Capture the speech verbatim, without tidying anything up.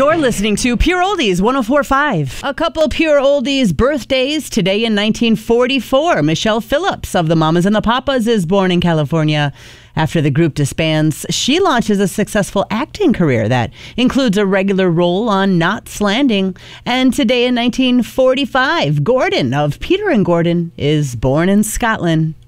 You're listening to Pure Oldies one oh four point five. A couple Pure Oldies birthdays today in nineteen forty-four. Michelle Phillips of the Mamas and the Papas is born in California. After the group disbands, she launches a successful acting career that includes a regular role on Knots Landing. And today in nineteen forty-five, Gordon of Peter and Gordon is born in Scotland.